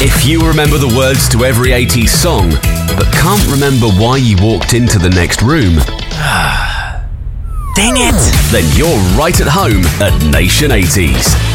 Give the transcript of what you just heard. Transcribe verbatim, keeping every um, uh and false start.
If you remember the words to every eighties song, but can't remember why you walked into the next room, dang it! Then you're right at home at Nation eighties.